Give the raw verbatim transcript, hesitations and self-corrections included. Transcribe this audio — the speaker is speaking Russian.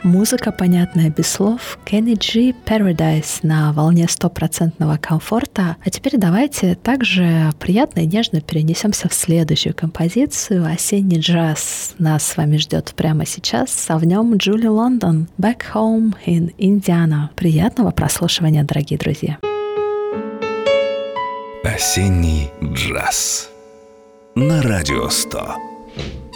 Музыка, понятная без слов. Kenny G, Paradise на волне стопроцентного комфорта. А теперь давайте также приятно и нежно перенесемся в следующую композицию. Осенний джаз нас с вами ждет прямо сейчас, а в нем Джули Лондон, Back Home in Indiana. Приятного прослушивания, дорогие друзья. Осенний джаз на Радио сто.